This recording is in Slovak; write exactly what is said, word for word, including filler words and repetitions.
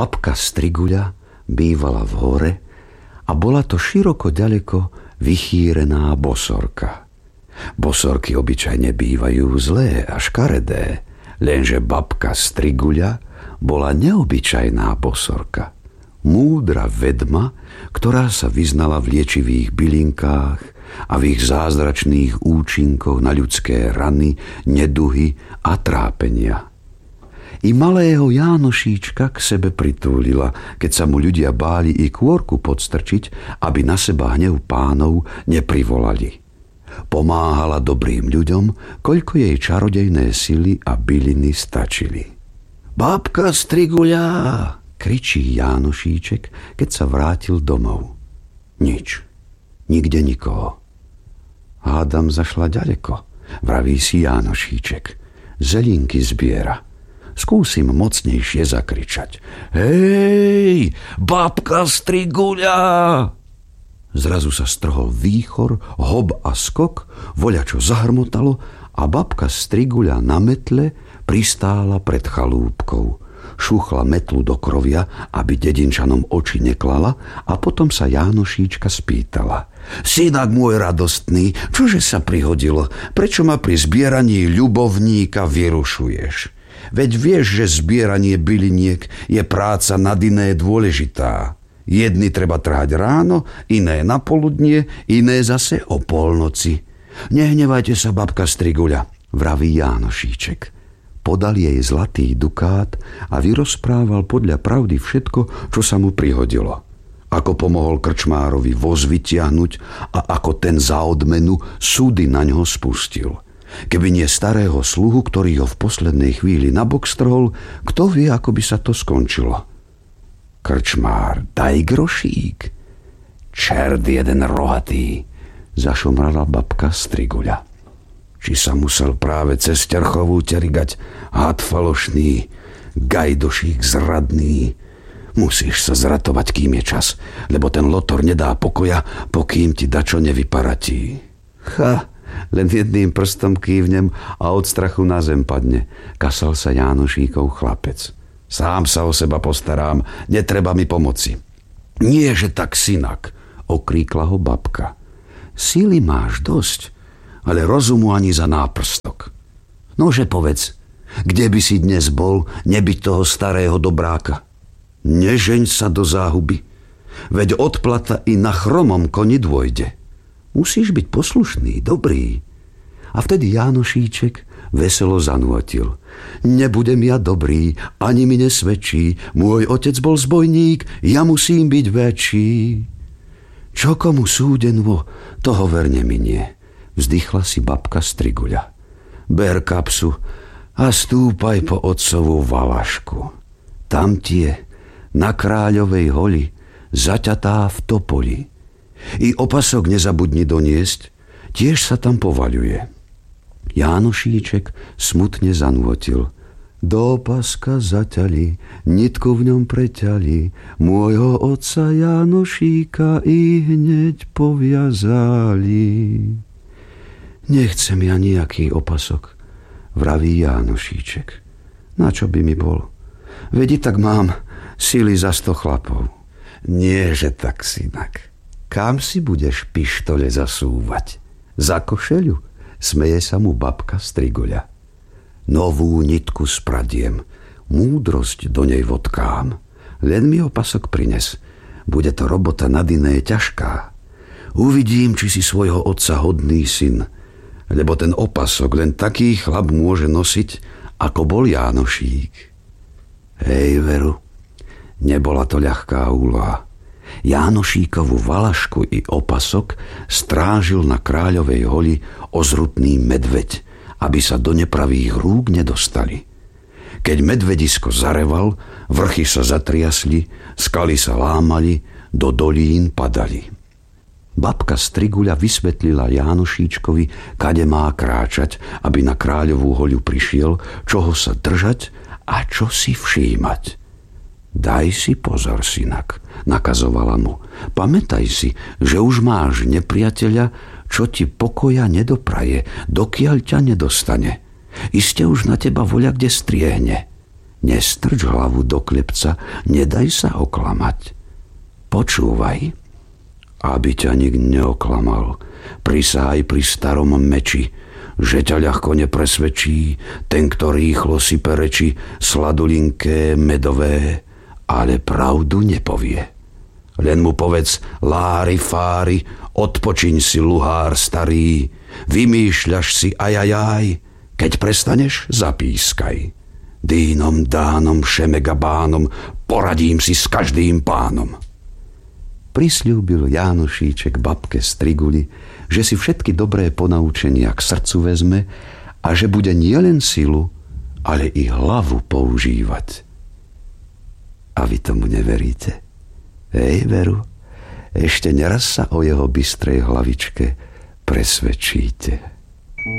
Babka Striguľa bývala v hore a bola to široko ďaleko vychýrená bosorka. Bosorky obyčajne bývajú zlé a škaredé, lenže babka Striguľa bola neobyčajná bosorka. Múdra vedma, ktorá sa vyznala v liečivých bylinkách a v ich zázračných účinkoch na ľudské rany, neduhy a trápenia. I malého Jánošíčka k sebe pritúlila, keď sa mu ľudia báli i kôrku podstrčiť, aby na seba hnev pánov neprivolali. Pomáhala dobrým ľuďom, koľko jej čarodejné sily a byliny stačili. Babka Striguľa, kričí Jánošíček, keď sa vrátil domov. Nič, nikde nikoho. Hádam zašla ďaleko, vraví si Jánošíček. Zelinky zbiera. Skúsim mocnejšie zakričať. Hej, babka Striguľa! Zrazu sa strhol výchor, hob a skok, voľačo zahrmotalo a babka Striguľa na metle pristála pred chalúbkou. Šuchla metlu do krovia, aby dedinčanom oči neklala, a potom sa Jánošíčka spýtala. Synak môj radostný, čože sa prihodilo? Prečo ma pri zbieraní ľubovníka vyrušuješ? Veď vieš, že zbieranie byliniek je práca nad iné dôležitá. Jedny treba trhať ráno, iné na poludnie, iné zase o polnoci. Nehnevajte sa, babka Striguľa, vraví Jánošíček. Podal jej zlatý dukát a vyrozprával podľa pravdy všetko, čo sa mu prihodilo. Ako pomohol krčmárovi voz vytiahnuť a ako ten za odmenu súdy na ňo spustil. Keby nie starého sluhu, ktorý ho v poslednej chvíli nabok strhol, kto vie, ako by sa to skončilo. Krčmár, daj grošík. Čert jeden rohatý, zašomrala babka Striguľa. Či sa musel práve cez Terchovú ťarigať, had falošný, gajdošík zradný. Musíš sa zratovať, kým je čas, lebo ten lotor nedá pokoja, pokým ti dačo nevyparatí. Ha, len jedným prstom kývnem a od strachu na zem padne, kasal sa Jánošíkov chlapec. Sám sa o seba postarám, netreba mi pomoci. Nie, že tak, synak, okríkla ho babka. Síly máš dosť, ale rozumu ani za náprstok. Nože povedz, kde by si dnes bol, nebyť toho starého dobráka? Nežeň sa do záhuby, veď odplata i na chromom koni dôjde. Musíš byť poslušný, dobrý. A vtedy Jánošíček veselo zanútil. Nebudem ja dobrý, ani mi nesvedčí, môj otec bol zbojník, ja musím byť väčší. Čo komu súdenvo, toho verne minie, vzdychla si babka Striguľa. Ber kapsu a stúpaj po otcovú valašku. Tam tie, na Kráľovej holi, zaťatá v topoli. I opasok nezabudni doniesť, tiež sa tam povaľuje. Jánošíček smutne zanútil. Do opaska zaťali, nitku v ňom preťali, môjho otca Jánošíka i hneď poviazali. Nechcem ja nejaký opasok, vraví Jánošíček. Na čo by mi bol? Vedi, tak mám sily za sto chlapov. Nie, že tak, synak. Kam si budeš pištole zasúvať? Za košeľu? Smeje sa mu babka Striguľa. Novú nitku spradiem, múdrosť do nej vodkám. Len mi opasok prines. Bude to robota nad iné ťažká. Uvidím, či si svojho otca hodný syn, lebo ten opasok len taký chlap môže nosiť, ako bol Jánošík. Hej, veru, nebola to ľahká úloha. Jánošíkovu valašku i opasok strážil na Kráľovej holi ozrutný medveď, aby sa do nepravých rúk nedostali. Keď medvedisko zareval, vrchy sa zatriasli, skaly sa lámali, do dolín padali. Babka Striguľa vysvetlila Jánošíčkovi, kade má kráčať, aby na Kráľovú hoľu prišiel, čoho sa držať a čo si všímať. Daj si pozor, synak, nakazovala mu. Pamätaj si, že už máš nepriateľa, čo ti pokoja nedopraje, dokiaľ ťa nedostane. Iste už na teba voľa kde striehne. Nestrč hlavu do klepca, nedaj sa oklamať. Počúvaj, aby ťa nik neoklamal. Prisahaj pri starom meči, že ťa ľahko nepresvedčí ten, kto rýchlo sype reči, sladulinké, medové, ale pravdu nepovie. Len mu povedz lári fári, odpočiň si luhár starý, vymýšľaš si ajajaj, keď prestaneš, zapískaj. Dýnom, dánom, šemegabánom, poradím si s každým pánom. Prisľúbil Jánošíček babke Striguli, že si všetky dobré ponaučenia k srdcu vezme a že bude nielen silu, ale i hlavu používať. A vy tomu neveríte? Hej, veru, ešte neraz sa o jeho bystrej hlavičke presvedčíte.